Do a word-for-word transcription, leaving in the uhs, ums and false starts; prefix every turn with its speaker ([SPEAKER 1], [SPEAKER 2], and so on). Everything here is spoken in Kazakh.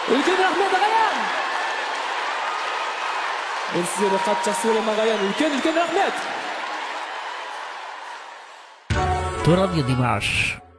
[SPEAKER 1] Үлкен рахмет ағайын. Мен сіздерді қатты жақсы көремін ағайын. Үлкен үлкен рахмет.
[SPEAKER 2] تو راديو دمشق